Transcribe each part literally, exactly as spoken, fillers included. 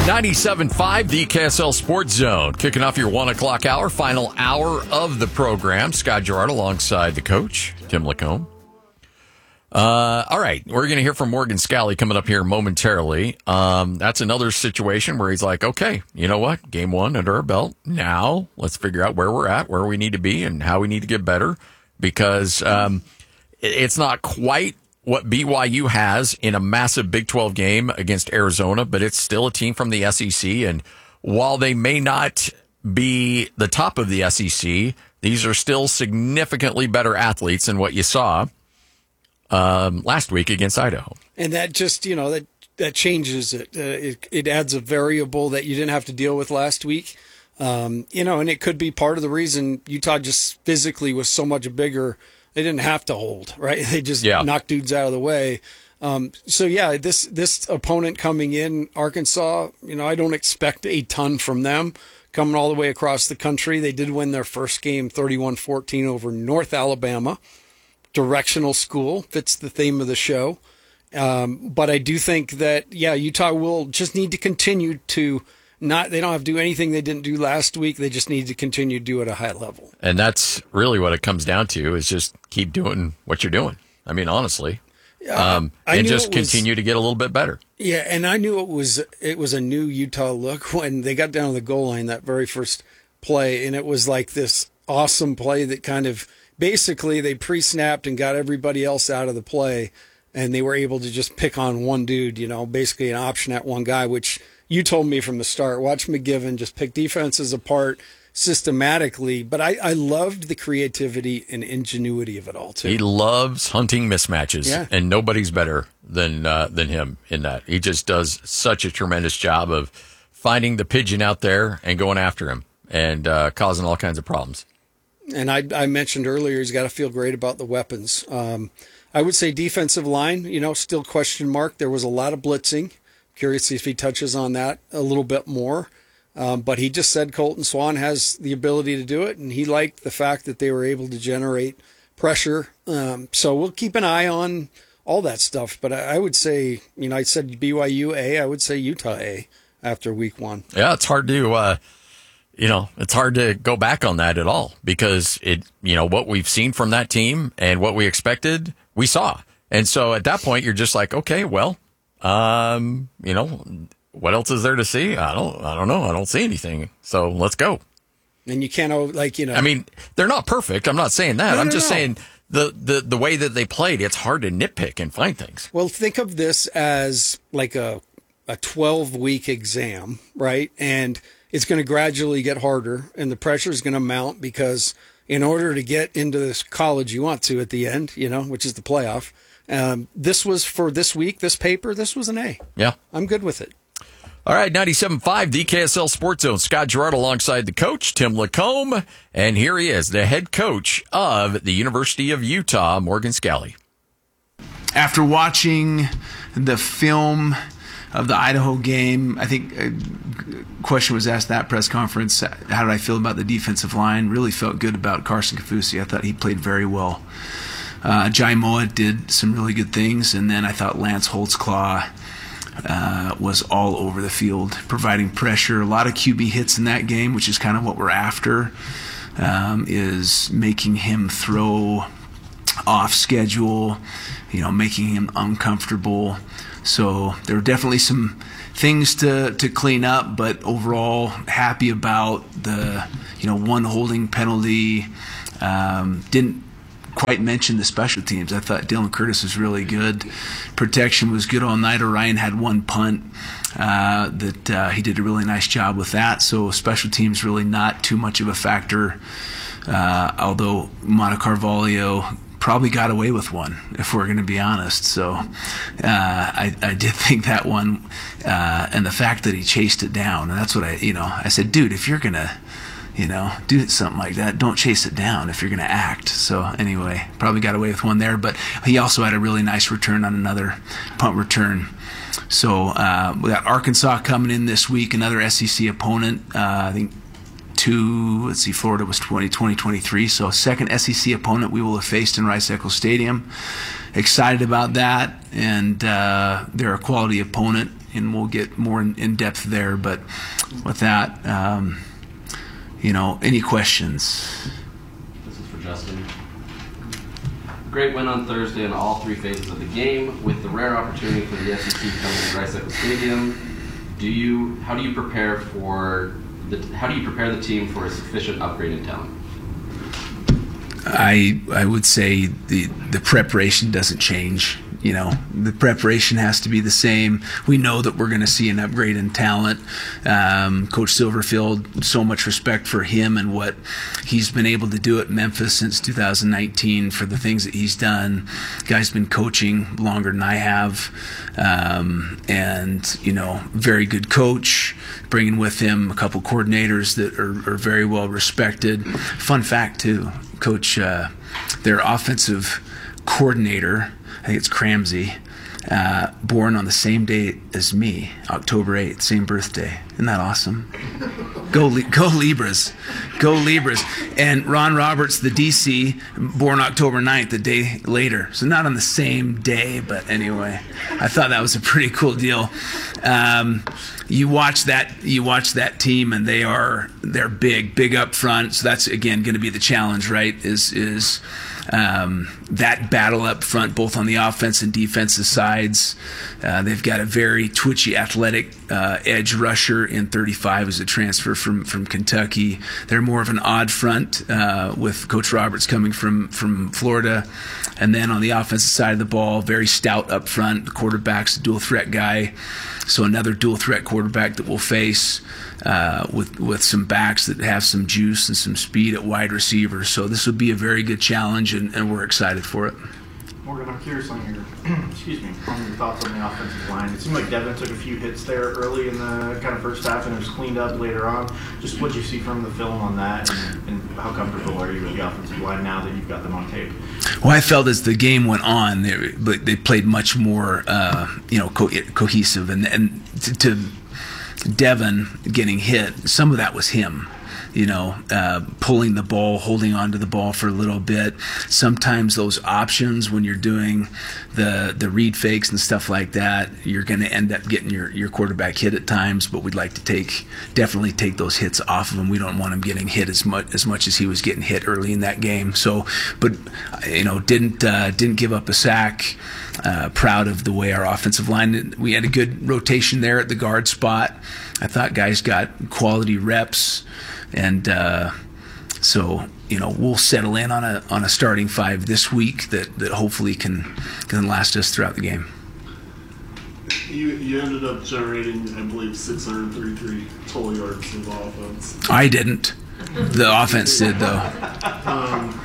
ninety-seven point five, the K S L Sports Zone. Kicking off your one o'clock hour, final hour of the program. Scott Gerard alongside the coach, Tim Lacombe. Uh, all right, we're going to hear from Morgan Scalley coming up here momentarily. Um, that's another situation where he's like, okay, you know what? Game one under our belt. Now let's figure out where we're at, where we need to be, and how we need to get better. Because um, it's not quite what B Y U has in a massive Big twelve game against Arizona, but it's still a team from the S E C. And while they may not be the top of the S E C, these are still significantly better athletes than what you saw um, last week against Idaho. And that just, you know, that, that changes it. Uh, it. It adds a variable that you didn't have to deal with last week. Um, you know, and it could be part of the reason Utah just physically was so much bigger. They didn't have to hold, right? They just yeah. knocked dudes out of the way. Um, so, yeah, this this opponent coming in, Arkansas, you know, I don't expect a ton from them coming all the way across the country. They did win their first game thirty-one fourteen over North Alabama. Directional school fits the theme of the show. Um, but I do think that, yeah, Utah will just need to continue to not, they don't have to do anything they didn't do last week. They just need to continue to do at a high level. And that's really what it comes down to, is just keep doing what you're doing. I mean, honestly, um, I and just was, continue to get a little bit better. Yeah. And I knew it was, it was a new Utah look when they got down to the goal line, that very first play. And it was like this awesome play that kind of basically they pre-snapped and got everybody else out of the play. And they were able to just pick on one dude, you know, basically an option at one guy, which you told me from the start. Watch McGiven just pick defenses apart systematically. But I, I loved the creativity and ingenuity of it all, too. He loves hunting mismatches, yeah. and nobody's better than uh, than him in that. He just does such a tremendous job of finding the pigeon out there and going after him and uh, causing all kinds of problems. And I, I mentioned earlier he's got to feel great about the weapons. Um, I would say defensive line, you know, still question mark. There was a lot of blitzing. Curious if he touches on that a little bit more. Um, but he just said Colton Swan has the ability to do it, and he liked the fact that they were able to generate pressure. Um, so we'll keep an eye on all that stuff. But I, I would say, you know, I said B Y U A, I would say Utah A after week one. Yeah, it's hard to, uh, you know, it's hard to go back on that at all because it, you know, what we've seen from that team and what we expected, we saw. And so at that point, you're just like, okay, well, Um, you know, what else is there to see? I don't, I don't know. I don't see anything. So let's go. And you can't, like, you know, I mean, they're not perfect. I'm not saying that. No, I'm no, just no. saying the, the, the way that they played, it's hard to nitpick and find things. Well, think of this as like a, a twelve week exam, right? And it's going to gradually get harder and the pressure is going to mount because in order to get into this college you want to at the end, you know, which is the playoff. Um, this was for this week, this paper, this was an A. Yeah. I'm good with it. All right, ninety-seven point five, the K S L Sports Zone. Scott Gerard alongside the coach, Tim Lacombe. And here he is, the head coach of the University of Utah, Morgan Scalley. After watching the film of the Idaho game, I think a question was asked at that press conference, how did I feel about the defensive line? Really felt good about Carson Kafusi. I thought he played very well. Uh, Jai Moa did some really good things, and then I thought Lance Holtzclaw uh, was all over the field, providing pressure. A lot of Q B hits in that game, which is kind of what we're after, um, is making him throw off schedule, you know, making him uncomfortable. So there were definitely some things to, to clean up, but overall happy about the, you know, one holding penalty. Um, didn't quite mention the special teams. I thought Dylan Curtis was really good. Protection was good all night. Orion had one punt uh, that uh, he did a really nice job with that. So special teams really not too much of a factor, uh, although Mono Carvalho probably got away with one, if we're going to be honest. So uh, I, I did think that one, uh, and the fact that he chased it down, and that's what I, you know, I said, dude, if you're going to, you know, do something like that, don't chase it down if you're going to act. So anyway, probably got away with one there, but he also had a really nice return on another punt return. So uh, we got Arkansas coming in this week, another S E C opponent. Uh, I think two, let's see, Florida was twenty, twenty twenty-three. So second S E C opponent we will have faced in Rice-Eccles Stadium. Excited about that, and uh, they're a quality opponent. and we'll get more in, in depth there. But with that, um, you know, any questions? This is for Justin. Great win on Thursday in all three phases of the game. With the rare opportunity for the S E C coming to Rice Eccles Stadium, do you how do you prepare for the how do you prepare the team for a sufficient upgrade in talent? I I would say the the preparation doesn't change. You know, the preparation has to be the same. We know that we're going to see an upgrade in talent. Um, Coach Silverfield, so much respect for him and what he's been able to do at Memphis since two thousand nineteen for the things that he's done. Guy's been coaching longer than I have. Um, and, you know, very good coach, bringing with him a couple coordinators that are, are very well respected. Fun fact, too, Coach, uh, their offensive coordinator, I think it's Cramsey, uh, born on the same day as me, October eighth, same birthday. Isn't that awesome? Go, go Libras. Go Libras. And Ron Roberts, the D C, born October ninth, a day later. So not on the same day, but anyway, I thought that was a pretty cool deal. Um, you watch that, you watch that team, and they are they're big, big up front. So that's again going to be the challenge, right? Is is Um, that battle up front, both on the offense and defensive sides. Uh, they've got a very twitchy, athletic uh, edge rusher in thirty-five as a transfer from, from Kentucky. They're more of an odd front uh, with Coach Roberts coming from, from Florida. And then on the offensive side of the ball, very stout up front. The quarterback's a dual threat guy. So another dual threat quarterback that we'll face uh, with with some backs that have some juice and some speed at wide receiver. So this will be a very good challenge, and, and we're excited for it. Morgan, I'm curious on your excuse me on your thoughts on the offensive line. It seemed like Devin took a few hits there early in the kind of first half, and it was cleaned up later on. Just what you see from the film on that, and, and how comfortable are you with the offensive line now that you've got them on tape? Well, I felt as the game went on, they, but they played much more, uh, you know, co- cohesive, and and to, to Devin getting hit, some of that was him. You know, uh, pulling the ball, holding onto the ball for a little bit. Sometimes those options, when you're doing the the read fakes and stuff like that, you're going to end up getting your, your quarterback hit at times. But we'd like to take definitely take those hits off of him. We don't want him getting hit as much as much as he was getting hit early in that game. So, but you know, didn't uh, didn't give up a sack. Uh, proud of the way our offensive line. We had a good rotation there at the guard spot. I thought guys got quality reps. And uh, so, you know, we'll settle in on a on a starting five this week that, that hopefully can can last us throughout the game. You you ended up generating, I believe, six hundred thirty-three total yards of offense. I didn't. The offense did, though. Um,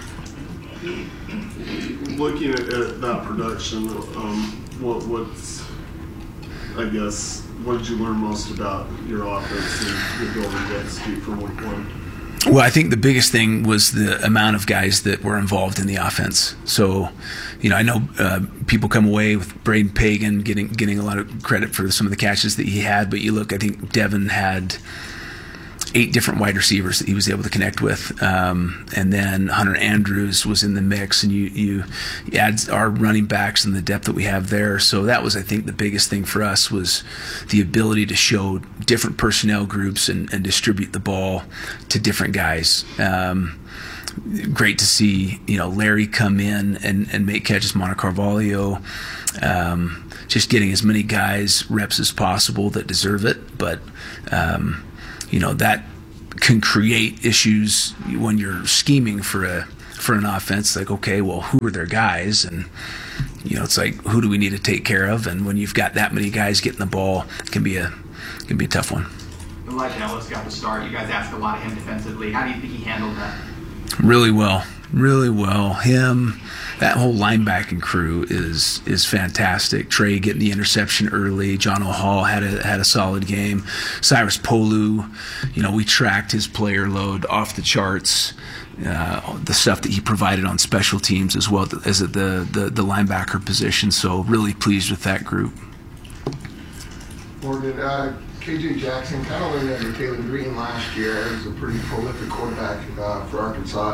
looking at, at that production, um, what what's I guess. What did you learn most about your offense and your ability to execute from week one? Well, I think the biggest thing was the amount of guys that were involved in the offense. So, you know, I know uh, people come away with Braden Pagan getting getting a lot of credit for some of the catches that he had, but you look, I think Devin had eight different wide receivers that he was able to connect with, um, and then Hunter Andrews was in the mix, and you, you you add our running backs and the depth that we have there. So that was, I think, the biggest thing for us was the ability to show different personnel groups and, and distribute the ball to different guys. Um, great to see, you know, Larry come in and, and make catches, Mono Carvalho, um, just getting as many guys reps as possible that deserve it, but um, you know, that can create issues when you're scheming for a for an offense. Like, okay, well, who are their guys? And, you know, it's like, who do we need to take care of? And when you've got that many guys getting the ball, it can be a it can be a tough one. Elijah Ellis got the start. You guys asked a lot of him defensively. How do you think he handled that? Really well. Really well. Him, that whole linebacking crew is is fantastic. Trey getting the interception early. John O'Hall had a had a solid game. Cyrus Polu, you know, we tracked his player load off the charts. Uh, the stuff that he provided on special teams as well as at the, the, the linebacker position. So really pleased with that group. Morgan, uh, K J Jackson kind of learned under Taylor Green last year. He was a pretty prolific quarterback uh, for Arkansas.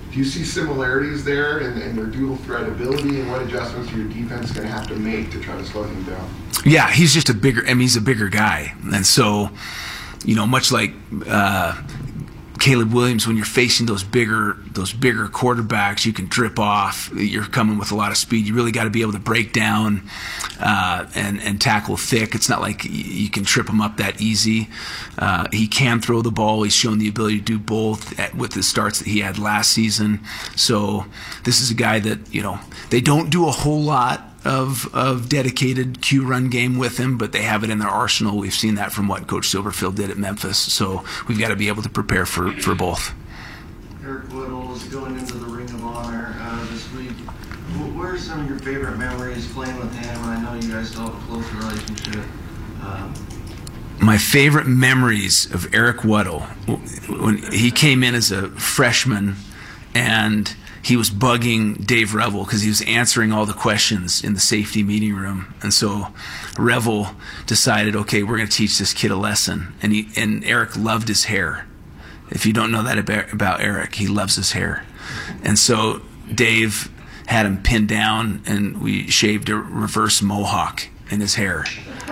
Do you see similarities there in, in their dual threat ability, and what adjustments your defense going to have to make to try to slow him down? Yeah, he's just a bigger, I mean, he's a bigger guy. And so, you know, much like uh, Caleb Williams, when you're facing those bigger those bigger quarterbacks, you can drip off. You're coming with a lot of speed. You really got to be able to break down uh, and, and tackle thick. It's not like you can trip him up that easy. Uh, he can throw the ball. He's shown the ability to do both at, with the starts that he had last season. So this is a guy that, you know, they don't do a whole lot of of dedicated Q run game with him, but they have it in their arsenal. We've seen that from what Coach Silverfield did at Memphis, so we've got to be able to prepare for, for both. Eric Weddle is going into the Ring of Honor uh, this week. What are some of your favorite memories playing with him? I know you guys still have a close relationship. Um, My favorite memories of Eric Weddle, when he came in as a freshman and he was bugging Dave Revel because he was answering all the questions in the safety meeting room. And so Revel decided, okay, we're going to teach this kid a lesson. And he and Eric loved his hair. If you don't know that about Eric, he loves his hair. And so Dave had him pinned down, and we shaved a reverse mohawk in his hair.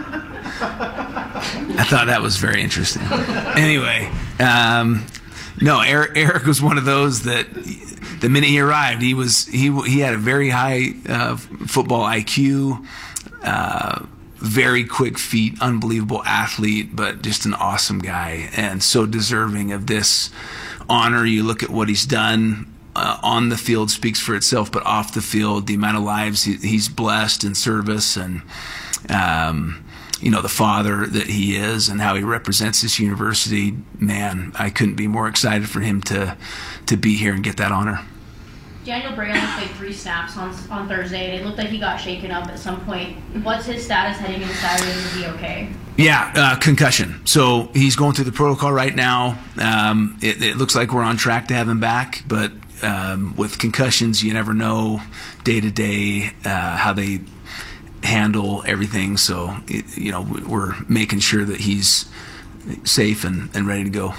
I thought that was very interesting. Anyway, um, no, Eric, Eric was one of those that the minute he arrived, he was he he had a very high uh, football I Q, uh, very quick feet, unbelievable athlete, but just an awesome guy and so deserving of this honor. You look at what he's done uh, on the field speaks for itself, but off the field, the amount of lives he, he's blessed in service and. Um, you know, the father that he is and how he represents this university, man, I couldn't be more excited for him to to be here and get that honor. Daniel Bray only played three snaps on on Thursday, and it looked like he got shaken up at some point. What's his status heading into Saturday? Is he okay? Yeah, uh, concussion. So he's going through the protocol right now. Um, it, it looks like we're on track to have him back, but um, with concussions, you never know day to day uh, how they handle everything, so you know we're making sure that he's safe and, and ready to go.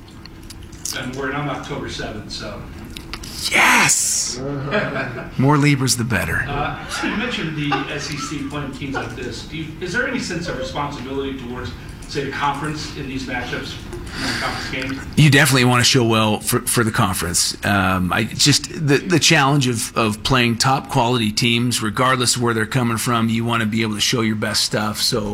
And we're on October seventh, so yes, more Libras the better. Uh, so you mentioned the S E C playing teams like this. Do you, is there any sense of responsibility towards, say, the conference in these matchups, in the conference games? You definitely want to show well for, for the conference. Um, I just the the challenge of, of playing top quality teams, regardless of where they're coming from, you want to be able to show your best stuff. So,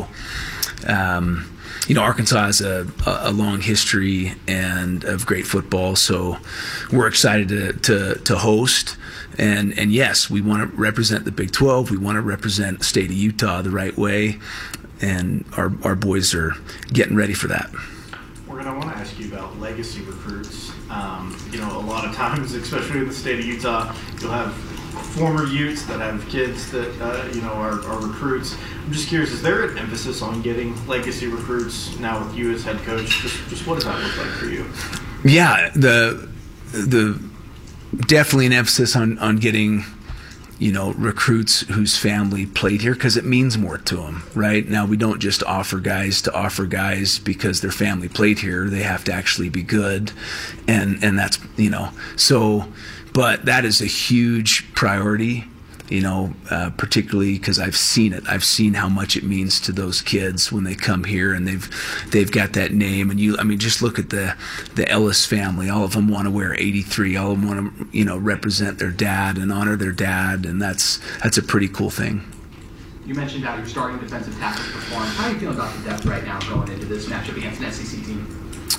um, you know, Arkansas has a, a long history and of great football. So, we're excited to to, to host. And and yes, we want to represent the Big twelve. We want to represent the state of Utah the right way. And our our boys are getting ready for that. Morgan, I want to ask you about legacy recruits. Um, you know, a lot of times, especially in the state of Utah, you'll have former Utes that have kids that uh, you know are, are recruits. I'm just curious, is there an emphasis on getting legacy recruits now with you as head coach? Just, just what does that look like for you? Yeah, the the definitely an emphasis on on getting, you know, recruits whose family played here because it means more to them, right? Now, we don't just offer guys to offer guys because their family played here. They have to actually be good, and and that's, you know, so, but that is a huge priority, you know, uh, particularly because I've seen it. I've seen how much it means to those kids when they come here and they've they've got that name. And you, I mean, just look at the the Ellis family. All of them want to wear eighty-three. All of them want to, you know, represent their dad and honor their dad, and that's that's a pretty cool thing. You mentioned how your starting defensive tackles performed. How are you feeling about the depth right now going into this matchup against an S E C team?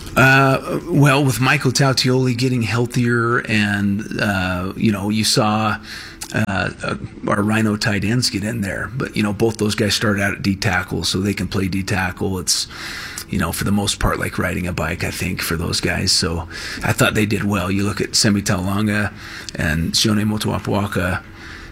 Uh, well, with Michael Tautioli getting healthier, and uh, you know, you saw uh, uh, our Rhino tight ends get in there, but you know, both those guys started out at D tackle, so they can play D tackle. It's, you know, for the most part, like riding a bike, I think, for those guys. So I thought they did well. You look at Semi Taulanga and Sione Motuapuaka,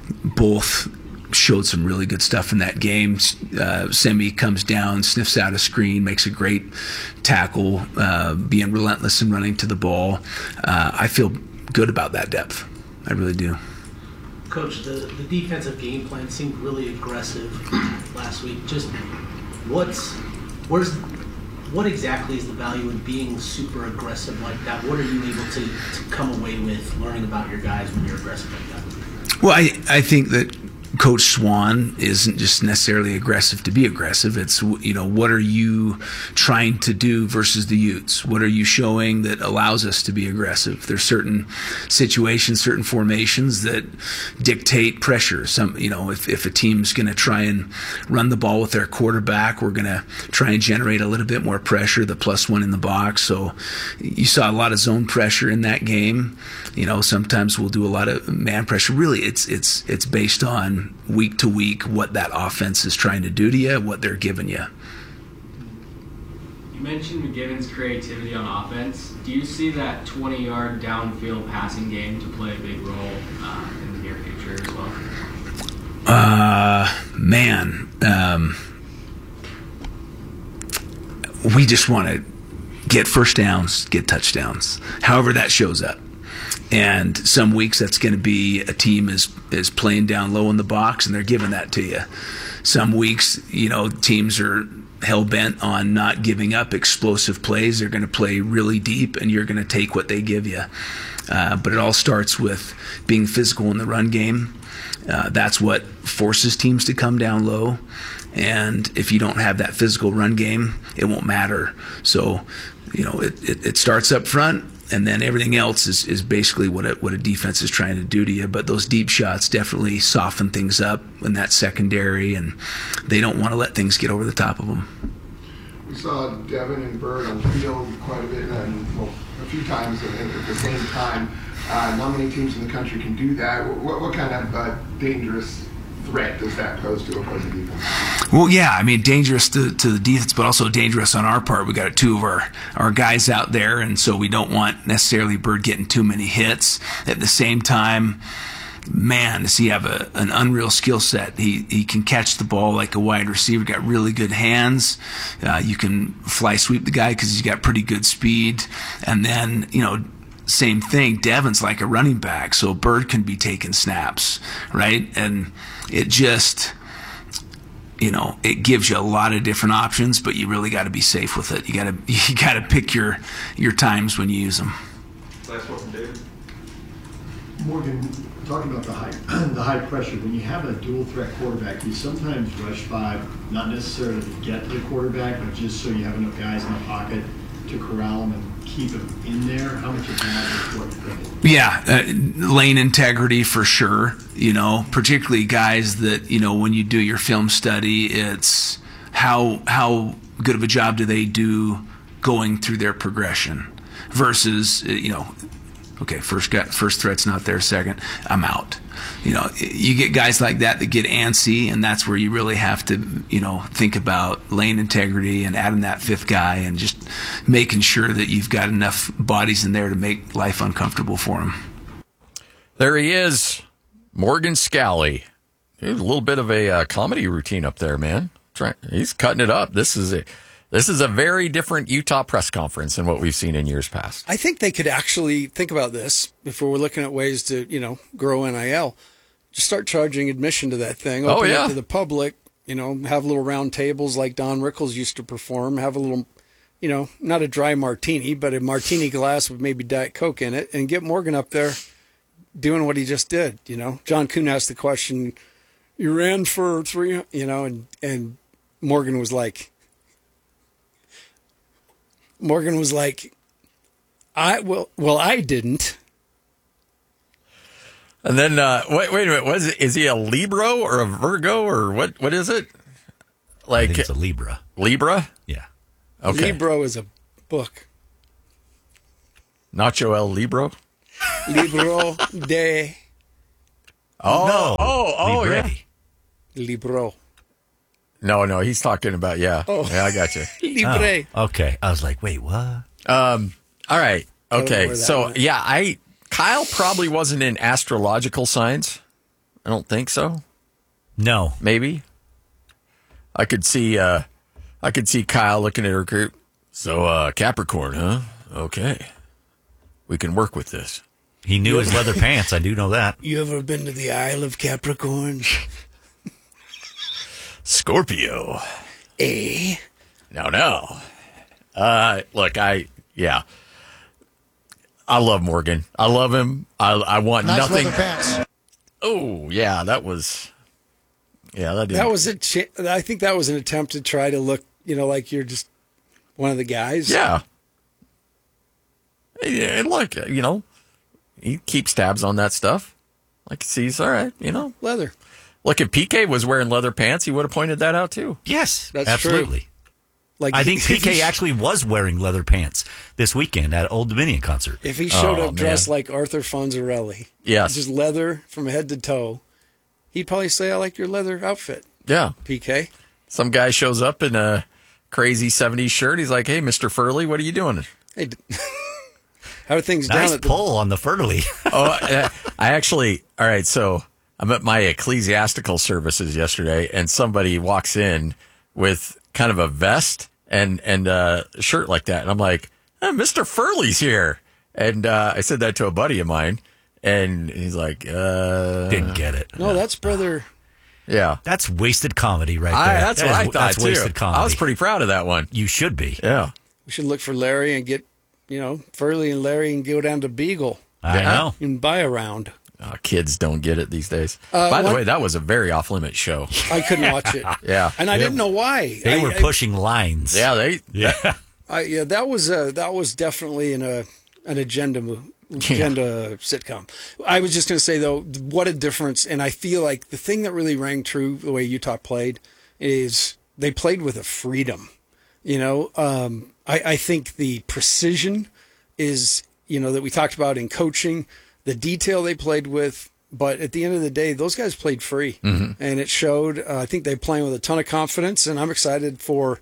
both showed some really good stuff in that game. Uh, Semi comes down, sniffs out a screen, makes a great tackle, uh, being relentless and running to the ball. Uh, I feel good about that depth. I really do. Coach, the, the defensive game plan seemed really aggressive last week. Just what's where's what exactly is the value in being super aggressive like that? What are you able to, to come away with learning about your guys when you're aggressive like that? Well, I, I think that Coach Swan isn't just necessarily aggressive to be aggressive. It's, you know, what are you trying to do versus the Utes? What are you showing that allows us to be aggressive? There's certain situations, certain formations that dictate pressure. Some, you know, if, if a team's going to try and run the ball with their quarterback, we're going to try and generate a little bit more pressure, the plus one in the box. So you saw a lot of zone pressure in that game. You know, sometimes we'll do a lot of man pressure. Really, it's it's it's based on week to week what that offense is trying to do to you, what they're giving you. You mentioned McGivin's creativity on offense. Do you see that twenty-yard downfield passing game to play a big role uh, in the near future as well? Uh, man, um, we just want to get first downs, get touchdowns, however that shows up. And some weeks that's going to be a team is is playing down low in the box and they're giving that to you. Some weeks, you know, teams are hell bent on not giving up explosive plays. They're going to play really deep and you're going to take what they give you. Uh, but it all starts with being physical in the run game. Uh, that's what forces teams to come down low. And if you don't have that physical run game, it won't matter. So, you know, it, it, it starts up front. And then everything else is, is basically what a, what a defense is trying to do to you. But those deep shots definitely soften things up in that secondary, and they don't want to let things get over the top of them. We saw Devin and Bird on the field quite a bit, and well, a few times at, at the same time. Uh, not many teams in the country can do that. What, what kind of uh, dangerous threat does that pose to opposing defense? Well, yeah, I mean, dangerous to, to the defense, but also dangerous on our part. We got two of our, our guys out there, and so we don't want necessarily Bird getting too many hits. At the same time, man, does he have a, an unreal skill set. He he can catch the ball like a wide receiver, got really good hands. Uh, you can fly sweep the guy because he's got pretty good speed. And then, you know, same thing, Devin's like a running back, so Bird can be taking snaps, right? And it just, you know, it gives you a lot of different options, but you really got to be safe with it. You got to you got to pick your your times when you use them. Last one from David. Morgan, talking about the high the high pressure, when you have a dual threat quarterback, you sometimes rush five, not necessarily to get to the quarterback, but just so you have enough guys in the pocket to corral him and keep him in there. How much of that is what you're thinking? Yeah, uh, lane integrity for sure. You know, particularly guys that, you know, when you do your film study, it's how how good of a job do they do going through their progression versus, you know, okay, first got, first threat's not there, second, I'm out. You know, you get guys like that that get antsy, and that's where you really have to, you know, think about lane integrity and adding that fifth guy and just making sure that you've got enough bodies in there to make life uncomfortable for them. There he is, Morgan Scalley. A little bit of a uh, comedy routine up there, man. He's cutting it up. This is a, this is a very different Utah press conference than what we've seen in years past. I think they could actually think about this before we're looking at ways to, you know, grow N I L. Just start charging admission to that thing. Open oh, yeah. it to the public, you know, have little round tables like Don Rickles used to perform. Have a little, you know, not a dry martini, but a martini glass with maybe Diet Coke in it, and get Morgan up there doing what he just did, you know. John Kuhn asked the question, you ran for three, you know, and, and Morgan was like, Morgan was like, I, well, well, I didn't. And then, uh, wait, wait a minute. What is it? Is he a Libro or a Virgo or what? What is it? Like I think it's a Libra. Libra? Yeah. Okay. Libro is a book. Nacho El Libro? Libro de. Oh, no. oh, oh, Libre. yeah. Libro. No, no, he's talking about, yeah. Oh. Yeah, I got you. Libre. Oh, okay. I was like, wait, what? Um, all right. I don't know Okay. where that So, went. yeah, I, Kyle probably wasn't in astrological signs. I don't think so. No. Maybe. I could see, uh, I could see Kyle looking at her group. So, uh, Capricorn, huh? Okay. We can work with this. He knew his leather pants. I do know that. You ever been to the Isle of Capricorn? Scorpio. Eh? No, no. Uh, look, I yeah, I love Morgan. I love him. I I want Nice nothing. leather pants. Oh yeah, that was yeah that did. That was a. Ch- I think that was an attempt to try to look, you know, like you're just one of the guys. Yeah. And look, you know, he keeps tabs on that stuff. Like, he sees, all right, you know. Leather. Look, if P K was wearing leather pants, he would have pointed that out, too. Yes, That's absolutely. true. Like I think if P K he- actually was wearing leather pants this weekend at Old Dominion concert. If he showed Oh, up dressed man. like Arthur Fonzarelli, Yes. just leather from head to toe, he'd probably say, "I like your leather outfit." Yeah. P K. Some guy shows up in a crazy seventies shirt. He's like, hey, Mister Furley, what are you doing? Hey, how are things Nice down at the pull on the Furley. oh, uh, I actually, all right, so I'm at my ecclesiastical services yesterday, and somebody walks in with kind of a vest and, and uh, a shirt like that. And I'm like, oh, Mister Furley's here. And uh, I said that to a buddy of mine, and he's like, uh, Didn't get it. No, that's brother. Yeah. That's wasted comedy right I, there. that's That what is- I thought, That's too. wasted comedy. I was pretty proud of that one. You should be. Yeah. We should look for Larry and get, you know, Furley and Larry and go down to Beagle I Yeah. know. and buy a round. Oh, kids don't get it these days. Uh, By the one- way, that was a very off-limit show. I couldn't watch it. Yeah. And I didn't know why. They I, were I- pushing lines. Yeah, they. Yeah. I, yeah, that was a, that was definitely an uh, an agenda move, agenda sitcom. I was just going to say though, what a difference! And I feel like the thing that really rang true the way Utah played is they played with a freedom. You know, um, I, I think the precision is, you know, that we talked about in coaching, the detail they played with. But at the end of the day, those guys played free, Mhm. and it showed. Uh, I think they're playing with a ton of confidence, and I'm excited for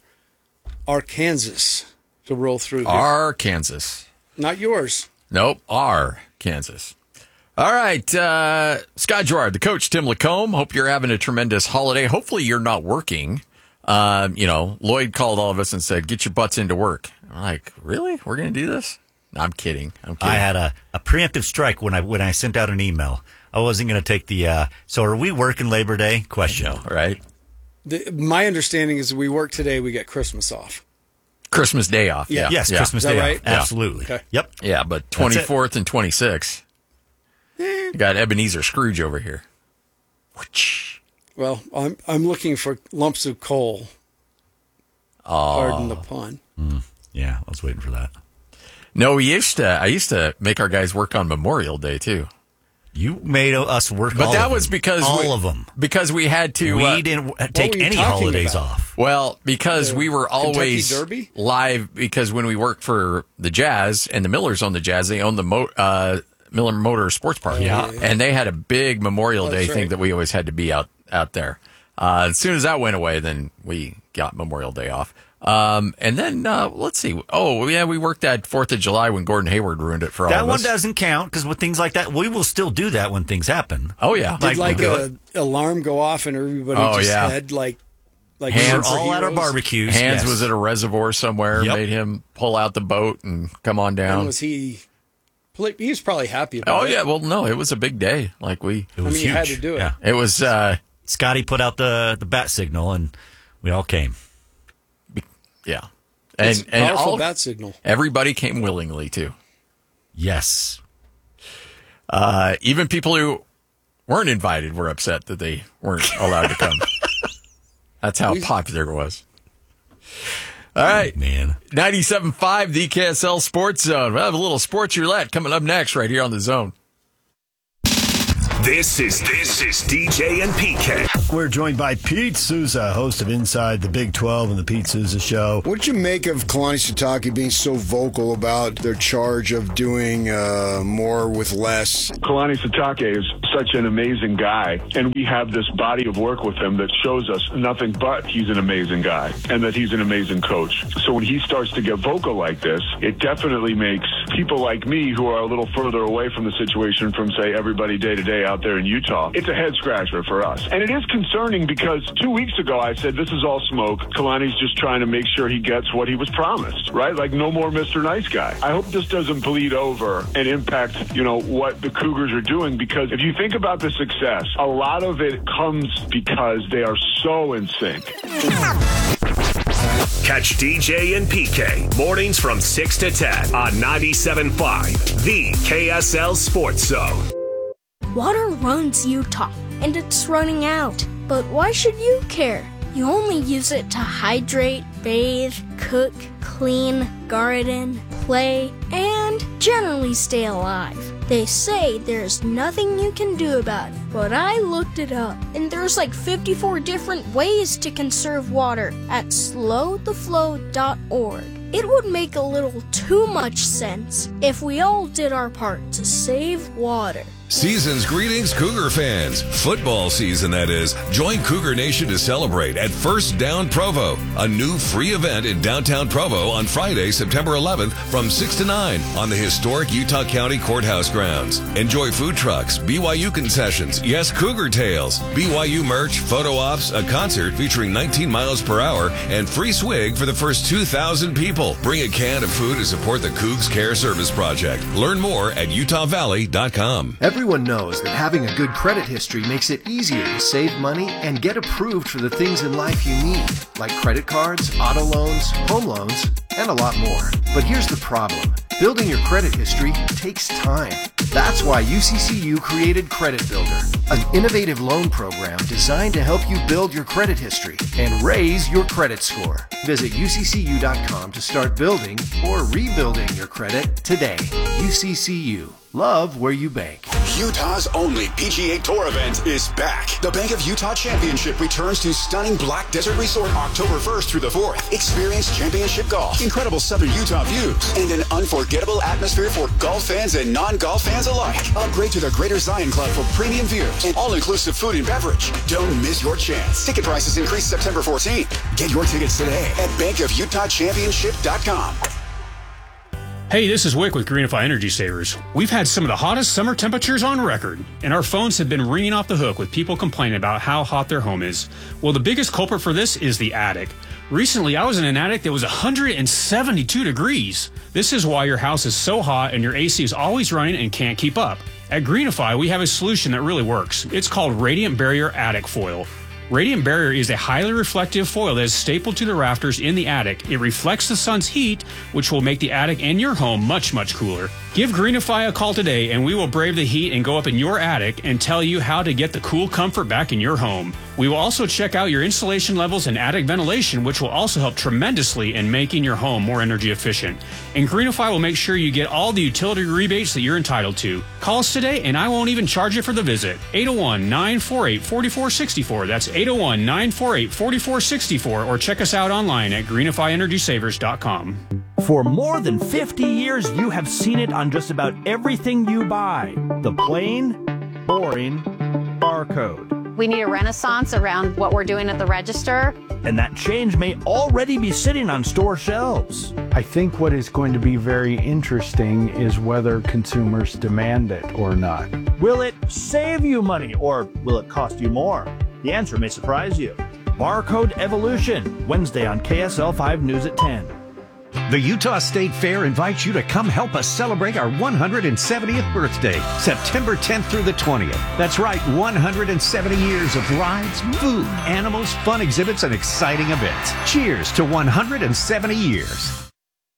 Arkansas to roll through. Here. Arkansas. Not yours. Nope, R, Kansas. All right, uh, Scott Gerard, the coach, Tim Lacombe. Hope you're having a tremendous holiday. Hopefully you're not working. Um, you know, Lloyd called all of us and said, get your butts into work. I'm like, really? We're going to do this? No, I'm kidding. I'm kidding. I had a, a preemptive strike when I when I sent out an email. I wasn't going to take the. Uh, so are we working Labor Day? Question. All right. The, my understanding is we work today, we get Christmas off. Christmas Day off. Yeah. Yeah. Yes, yeah. Christmas Is that Day right? off. Yeah. Absolutely. Okay. Yep. Yeah, but twenty-fourth and twenty-sixth. You got Ebenezer Scrooge over here. Well, I'm I'm looking for lumps of coal. Oh. Pardon the pun. Mm, yeah, I was waiting for that. No, we used to. I used to make our guys work on Memorial Day too. You made us work, but all that of was them. because all we, of them. because we had to. We uh, didn't take any holidays off. Well, because The we were Kentucky always Derby? live. Because when we worked for the Jazz and the Millers on the Jazz, they owned the Mo- uh, Miller Motor Sports Park, Yeah. and they had a big Memorial Day That's thing right. that we always had to be out out there. Uh, as soon as that went away, then we got Memorial Day off. Um, and then uh, let's see. Oh, yeah, we worked that Fourth of July when Gordon Hayward ruined it for all That of one us. doesn't count because with things like that, we will still do that when things happen. Oh yeah, Did like we'll do a it. alarm go off and everybody Oh, just yeah. had like like Hands- We're all at our superheroes? barbecues. Hands yes. was at a reservoir somewhere, Yep. made him pull out the boat and come on And down. was he? He was probably happy about Oh it. yeah, well no, it was a big day. Like we, It I was mean, you huge. had to do it. Yeah. it was. uh Scotty put out the the bat signal, and we all came. Yeah, It's and a and powerful all bat signal. everybody came willingly too. Yes. Uh Even people who weren't invited were upset that they weren't allowed to come. That's how We- popular it was. All right, Man. ninety-seven point five, the K S L Sports Zone. We'll have a little sports roulette coming up next right here on the Zone. This is this is D J and P K. We're joined by Pete Souza, host of Inside the Big twelve and the Pete Souza Show. What did you make of Kalani Sitake being so vocal about their charge of doing uh, more with less? Kalani Sitake is such an amazing guy, and we have this body of work with him that shows us nothing but he's an amazing guy and that he's an amazing coach. So when he starts to get vocal like this, it definitely makes people like me who are a little further away from the situation from, say, everybody day to day out there in Utah, it's a head scratcher for us. And it is concerning because two weeks ago I said this is all smoke. Kalani's just trying to make sure he gets what he was promised, right? Like no more Mister Nice Guy. I hope this doesn't bleed over and impact, you know, what the Cougars are doing, because if you think about the success, a lot of it comes because they are so in sync. Catch D J and P K mornings from six to ten on ninety-seven point five, the K S L Sports Zone. Water runs Utah, and it's running out. But why should you care? You only use it to hydrate, bathe, cook, clean, garden, play, and generally stay alive. They say there's nothing you can do about it, but I looked it up, and there's like fifty-four different ways to conserve water at slow the flow dot org. It would make a little too much sense if we all did our part to save water. Season's greetings, Cougar fans. Football season, that is. Join Cougar Nation to celebrate at First Down Provo, a new free event in downtown Provo on Friday, September eleventh from six to nine on the historic Utah County Courthouse grounds. Enjoy food trucks, B Y U concessions, yes, Cougar Tales, B Y U merch, photo ops, a concert featuring nineteen miles per hour, and free swig for the first two thousand people. Bring a can of food to support the Cougs Care Service Project. Learn more at utah valley dot com. Everyone knows that having a good credit history makes it easier to save money and get approved for the things in life you need, like credit cards, auto loans, home loans, and a lot more. But here's the problem. Building your credit history takes time. That's why U C C U created Credit Builder, an innovative loan program designed to help you build your credit history and raise your credit score. Visit U C C U dot com to start building or rebuilding your credit today. U C C U. Love where you bank. Utah's only P G A Tour event is back. The Bank of Utah Championship returns to stunning Black Desert Resort October first through the fourth. Experience championship golf, incredible southern Utah views, and an unforgettable atmosphere for golf fans and non-golf fans alike. Upgrade to the Greater Zion Club for premium views and all-inclusive food and beverage. Don't miss your chance. Ticket prices increase September fourteenth. Get your tickets today at bank of utah championship dot com. Hey, this is Wick with Greenify Energy Savers. We've had some of the hottest summer temperatures on record, and our phones have been ringing off the hook with people complaining about how hot their home is. Well, the biggest culprit for this is the attic. Recently, I was in an attic that was one hundred seventy-two degrees. This is why your house is so hot and your A C is always running and can't keep up. At Greenify, we have a solution that really works. It's called Radiant Barrier Attic Foil. Radiant Barrier is a highly reflective foil that is stapled to the rafters in the attic. It reflects the sun's heat, which will make the attic and your home much, much cooler. Give Greenify a call today, and we will brave the heat and go up in your attic and tell you how to get the cool comfort back in your home. We will also check out your insulation levels and attic ventilation, which will also help tremendously in making your home more energy efficient. And Greenify will make sure you get all the utility rebates that you're entitled to. Call us today, and I won't even charge you for the visit. eight oh one, nine four eight, four four six four. That's eight oh one, nine four eight, four four six four, or check us out online at greenify energy savers dot com. For more than fifty years, you have seen it on just about everything you buy. The plain, boring barcode. We need a renaissance around what we're doing at the register. And that change may already be sitting on store shelves. I think what is going to be very interesting is whether consumers demand it or not. Will it save you money or will it cost you more? The answer may surprise you. Barcode Evolution, Wednesday on K S L five News at ten. The Utah State Fair invites you to come help us celebrate our one hundred seventieth birthday, September tenth through the twentieth. That's right, one hundred seventy years of rides, food, animals, fun exhibits, and exciting events. Cheers to one hundred seventy years.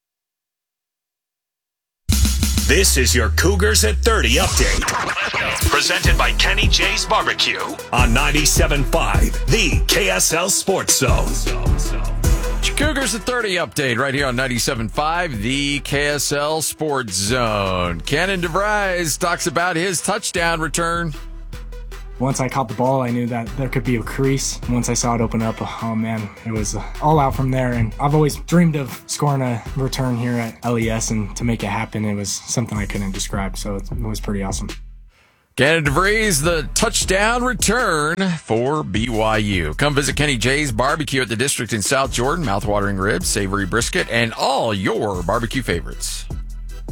This is your Cougars at thirty update. Presented by Kenny J's Barbecue on ninety-seven point five, the K S L Sports Zone. Cougars at thirty update right here on ninety-seven point five, the K S L Sports Zone. Cannon DeVries talks about his touchdown return. Once I caught the ball, I knew that there could be a crease. Once I saw it open up, oh man, it was all out from there. And I've always dreamed of scoring a return here at L E S, and to make it happen, it was something I couldn't describe. So it was pretty awesome. Cannon DeVries, the touchdown return for B Y U. Come visit Kenny J's Barbecue at the District in South Jordan. Mouthwatering ribs, savory brisket, and all your barbecue favorites.